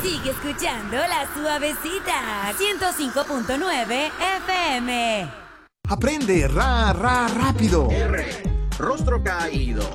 Sigue escuchando La Suavecita 105.9 FM. Aprende rápido. R, rostro caído.